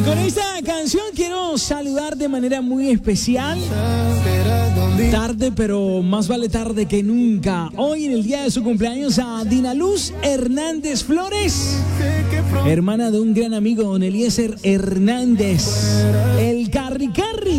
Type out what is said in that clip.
Con esta canción quiero saludar de manera muy especial. Tarde, pero más vale tarde que nunca. Hoy, en el día de su cumpleaños, a Dinaluz Hernández Flores, hermana de un gran amigo, don Eliezer Hernández, el Carricán.